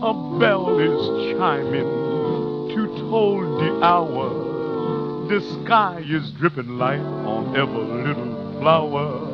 A bell is chiming to toll the hour. The sky is dripping light on every little flower.